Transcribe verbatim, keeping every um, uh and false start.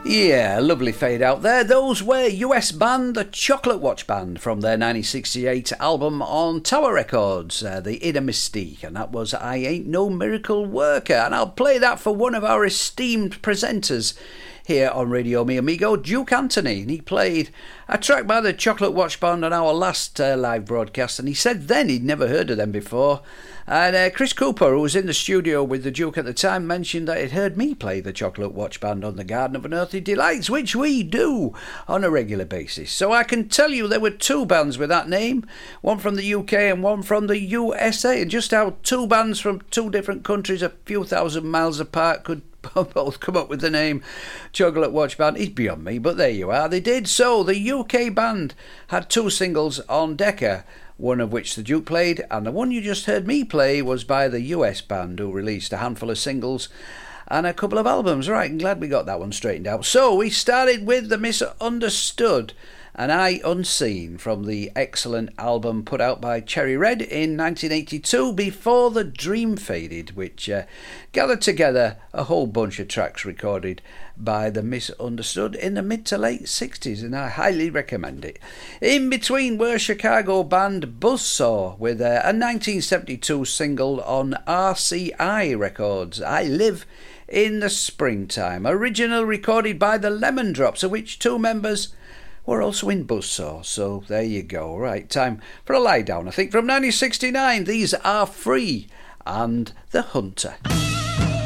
Yeah, lovely fade out there. Those were U S band The Chocolate Watch Band from their nineteen sixty-eight album on Tower Records, uh, The Inner Mystique, and that was I Ain't No Miracle Worker. And I'll play that for one of our esteemed presenters here on Radio Mi Amigo, Duke Anthony, and he played a track by the Chocolate Watch Band on our last uh, live broadcast, and he said then he'd never heard of them before. And uh, Chris Cooper, who was in the studio with the Duke at the time, mentioned that he'd heard me play the Chocolate Watch Band on the Garden of Unearthly Delights, which we do on a regular basis. So I can tell you there were two bands with that name, one from the U K and one from the U S A, and just how two bands from two different countries a few thousand miles apart could both come up with the name Chocolate Watch Band is beyond me, but there you are. They did. So the U K band had two singles on Decca, one of which the Duke played, and the one you just heard me play was by the U S band, who released a handful of singles and a couple of albums. Right, I'm glad we got that one straightened out. So we started with The Misunderstood and Eye Unseen from the excellent album put out by Cherry Red in nineteen eighty-two, Before the Dream Faded, which uh, gathered together a whole bunch of tracks recorded by The Misunderstood in the mid to late sixties, and I highly recommend it. In between were Chicago band Buzzsaw with uh, a nineteen seventy-two single on R C I Records, I Live in the Springtime, original recorded by the Lemon Drops, of which two members were also in Buzzsaw. So there you go. Right, time for a lie down, I think. From nineteen sixty-nine, these are Free and The Hunter.